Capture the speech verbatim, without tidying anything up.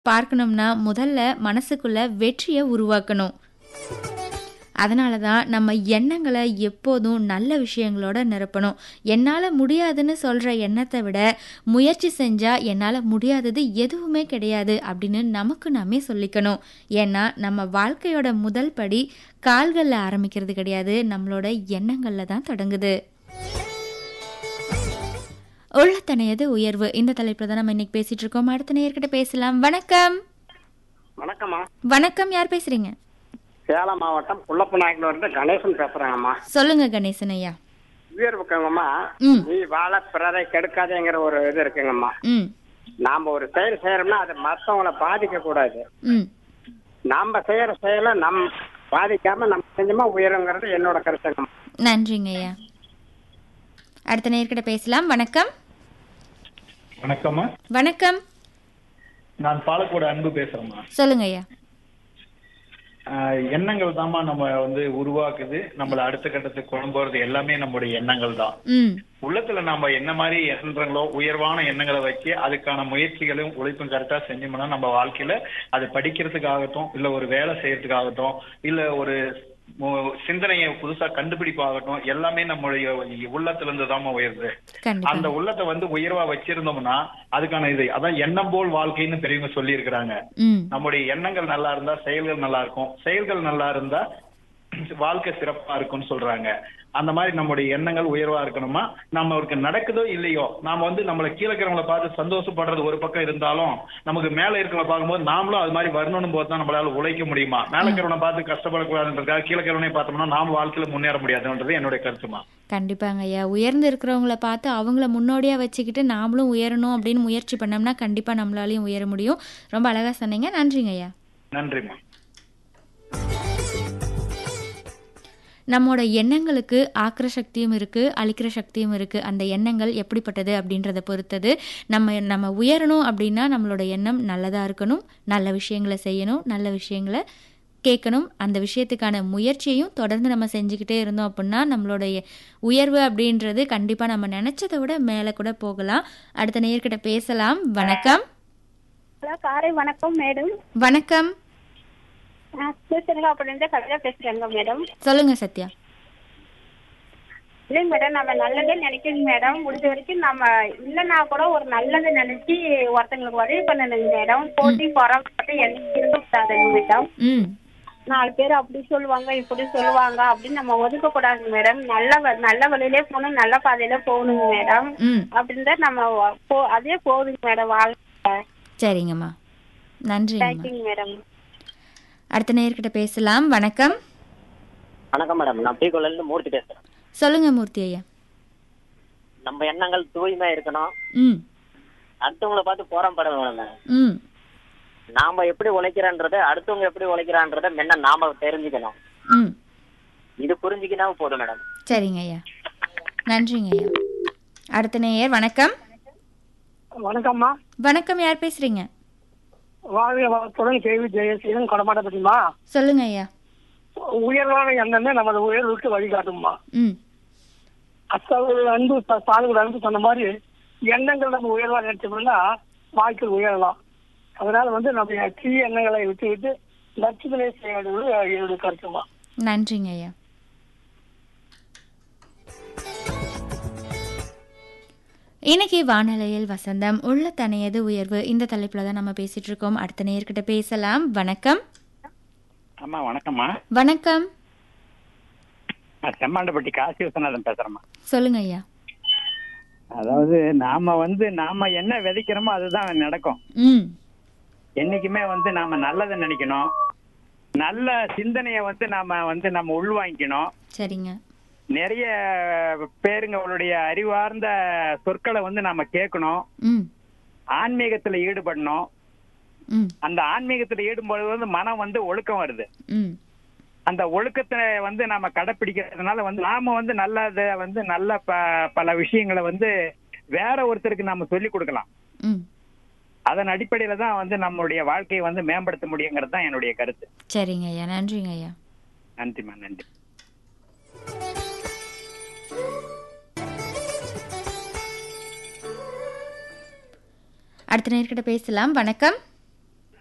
பார்க்கணும்னா முதல்ல மனசுக்குள்ள வெற்றிய உருவாக்கணும். அதனால தான் நம்ம எண்ணங்களை எப்போதும் நல்ல விஷயங்களோட நிரப்பணும். என்னால் முடியாதுன்னு சொல்கிற எண்ணத்தை விட முயற்சி செஞ்சால் என்னால் முடியாதது எதுவுமே கிடையாது அப்படின்னு நமக்கு நாமே சொல்லிக்கணும். ஏன்னா நம்ம வாழ்க்கையோட முதல் படி கால்களில் ஆரம்பிக்கிறது கிடையாது, நம்மளோட எண்ணங்களில் தான் தொடங்குது. உள்ளத்தனையது உயர்வு இந்த தலைப்பில் தான் நம்ம இன்னைக்கு பேசிட்டு இருக்கோம். அடுத்த நேயர்கிட்ட பேசலாம். வணக்கம். வணக்கம்மா. வணக்கம், யார் பேசுறீங்க? சேலம் மாவட்டம் குள்ளப்ப நாயக்கனூர்ல இருந்து கணேசன் பேசுறேங்கம்மா. சொல்லுங்க கணேசன் ஐயா. உயர்வுக்குங்கம்மா, ம் நீ வாழ பிறரை கெடுக்காதேங்கிற ஒரு இது இருக்குங்கம்மா. ம் நாம ஒரு செயல் செய்யறோம்னா அது மற்றவங்களை பாதிக்க கூடாது. ம் நாம செய்யற செயலை நம் பாதிக்காம நம்ம செஞ்சோமா உயருங்கிறது என்னோட கருத்துங்கம்மா. நன்றிங்க ஐயா. அடுத்த நேர்கிட்ட பேசலாம். வணக்கம். வணக்கம்மா. வணக்கம். நான் பாலக்கோடு அன்பு பேசுறேம்மா. சொல்லுங்க ஐயா. ஆஹ் எண்ணங்கள் தாம்மா நம்ம வந்து உருவாக்குது, நம்மள அடுத்த கட்டத்துக்கு கொண்டு போறது எல்லாமே நம்மளுடைய எண்ணங்கள் தான். ம் உள்ளத்துல நம்ம என்ன மாதிரி எண்ணங்களோ உயர்வான எண்ணங்களை வச்சு அதுக்கான முயற்சிகளும் உழைப்பும் கரெக்டா செஞ்சோம்னா நம்ம வாழ்க்கையில அது படிக்கிறதுக்காகட்டும், இல்ல ஒரு வேலை செய்யறதுக்காகட்டும், இல்ல ஒரு சிந்தனையை புதுசா கண்டுபிடிப்பாகட்டும், எல்லாமே நம்மளுடைய உள்ளத்துல இருந்து தான் உயருது. அந்த உள்ளத்தை வந்து உயர்வா வச்சிருந்தோம்னா அதுக்கான இது அதான் எண்ணம் போல் வாழ்க்கைன்னு பெரியவங்க சொல்லி இருக்கிறாங்க. நம்முடைய எண்ணங்கள் நல்லா இருந்தா செயல்கள் நல்லா இருக்கும், செயல்கள் நல்லா இருந்தா வாழ்க்கை சிறப்பா இருக்கும்னு சொல்றாங்க. அந்த மாதிரி நம்முடைய எண்ணங்கள் உயர்வா இருக்கணுமா, நம்மளுக்கு நடக்குதோ இல்லையோ நாம வந்து நம்மள கீழே இருக்கிறவங்களை பார்த்து சந்தோஷப்படுறது ஒரு பக்கம் இருந்தாலும் நமக்கு மேல இருக்கிறவங்க பார்க்கும்போது நாமளும் அது மாதிரி வரணும் போது தான் நம்மளால உழைக்க முடியுமா. மேல இருக்கிறவனை பார்த்து கஷ்டப்படக்கூடாதுன்றதுக்காக கீழே இருக்கிறவனை பார்த்தோம்னா நாம வாழ்க்கையில முன்னேற முடியாதுன்றது என்னுடைய கருத்துமா. கண்டிப்பாங்க ஐயா. உயர்ந்து இருக்கிறவங்கள பார்த்து அவங்கள முன்னோடியா வச்சுக்கிட்டு நாமளும் உயரணும் அப்படின்னு முயற்சி பண்ணோம்னா கண்டிப்பா நம்மளாலையும் உயர முடியும். ரொம்ப அழகா சொன்னீங்க. நன்றிங்க ஐயா. நன்றிமா. நம்மோட எண்ணங்களுக்கு ஆக்கிற சக்தியும் இருக்குது, அழிக்கிற சக்தியும் இருக்குது. அந்த எண்ணங்கள் எப்படிப்பட்டது அப்படின்றத பொறுத்தது. நம்ம நம்ம உயரணும் அப்படின்னா நம்மளோட எண்ணம் நல்லதாக இருக்கணும், நல்ல விஷயங்களை செய்யணும், நல்ல விஷயங்களை கேட்கணும். அந்த விஷயத்துக்கான முயற்சியையும் தொடர்ந்து நம்ம செஞ்சுக்கிட்டே இருந்தோம் அப்படின்னா நம்மளுடைய உயர்வு அப்படின்றது கண்டிப்பாக நம்ம நினச்சதை விட மேலே கூட போகலாம். அடுத்த நேயர்கிட்ட பேசலாம். வணக்கம். ஹலோ காரை வணக்கம் மேடம். வணக்கம். கவிதா பேசுறேங்க மேடம். சொல்லுங்க சத்யா. இல்லைங்க மேடம், நம்ம நல்லதே நினைக்கணும் மேடம். முடிஞ்ச வரைக்கும் நம்ம இல்லைன்னா கூட ஒரு நல்லதை நினைச்சு ஒருத்தங்களுக்கு உதவி பண்ணணுங்க மேடம். போட்டி பொறாம எனக்கு இருக்கக்கூடாதுங்க மேடம். ம் நாலு பேர் அப்படி சொல்லுவாங்க இப்படி சொல்லுவாங்க அப்படின்னு நம்ம ஒதுக்க கூடாதுங்க மேடம். நல்ல நல்ல வழியிலே போகணும், நல்ல பாதையில போகணுங்க மேடம். அப்படின்றத நம்ம அதே போகுதுங்க மேடம் வாழ்க்கை. சரிங்கம்மா, நன்றி. தேங்க்யூங்க மேடம். அடுத்த நேயர்கிட்ட பேசலாம். வணக்கம். வணக்கம் மேடம், நான் பீகோல இருந்து மூர்த்தி பேசுறேன். சொல்லுங்க மூர்த்தி ஐயா. நம்ம எண்ணங்கள் தூய்மையா இருக்கணும். ம் அடுத்தவங்களை பார்த்து போராடணும். ம் நாம எப்படி உழைக்கிறன்றத அடுத்தவங்க எப்படி உழைக்கிறான்றத முன்ன நாம தெரிஞ்சுக்கணும். ம் இது புரிஞ்சுக்கினா போதும் மேடம். சரிங்க ஐயா, நன்றிங்க ஐயா. அடுத்த நேயர். வணக்கம். வணக்கம்மா. வணக்கம், யார் பேசுறீங்க? வாழ்க வளத்துடன் கேள்வி ஜெயசீலன் கொடமாட்ட பத்திமா. சொல்லுங்க ஐயா. உயர்வான எண்ணமே நமது உயர்வுக்கு வழிகாட்டுமா. ம் அத்தகைய அன்பு சாதனை அன்பு சொன்ன மாதிரி எண்ணங்கள் நம்ம உயர்வா நினைச்சோம்னா வாழ்க்கையில் உயரலாம். அதனால வந்து நம்ம தீய எண்ணங்களை விட்டு விட்டு நச்சுதலை செய்ய வேண்டியது என்னுடைய கருத்துமா. நன்றிங்க ஐயா. இன்னைக்கு வானலையில் வசந்தம் உள்ள தனையது உயர்வு இந்த தலைப்புல தான் நம்ம பேசிட்டு இருக்கோம். அடுத்த நேயர்கிட்ட பேசலாம். வணக்கம். அம்மா வணக்கம்மா. வணக்கம். செம்மாண்டப்பட்டி காசி விஸ்வநாதன் பேசுறேம்மா. சொல்லுங்க ஐயா. அதாவது நாம வந்து நாம என்ன விதைக்கிறோமோ அதுதான் நடக்கும். ம் என்னைக்குமே வந்து நாம நல்லதை நினைக்கணும், நல்ல சிந்தனையை வந்து நாம வந்து நம்ம உள்வாங்கிக்கணும். சரிங்க. நிறைய பேருங்களுடைய அறிவார்ந்த சொற்களை வந்து நாம கேட்கணும். ம் ஆன்மீகத்துல ஈடுபடணும். ம் அந்த ஆன்மீகத்துல ஈடுபடுறது வந்து மனம் வந்து ஒழுக்கம் வருது. ம் அந்த ஒழுக்கத்தை வந்து நாம கடைப்பிடிக்கிறதுனால வந்து நாம வந்து நல்லத வந்து நல்ல ப பல விஷயங்களை வந்து வேற ஒருத்தருக்கு நாம சொல்லி கொடுக்கலாம். ம் அதன் அடிப்படையில தான் வந்து நம்மளுடைய வாழ்க்கையை வந்து மேம்படுத்த முடியுங்கிறது தான் என்னுடைய கருத்து. சரிங்க ஐயா, நன்றிங்க ஐயா. நன்றிம்மா, நன்றி. அடுத்த நேர்கிட்ட பேசலாம். வணக்கம்.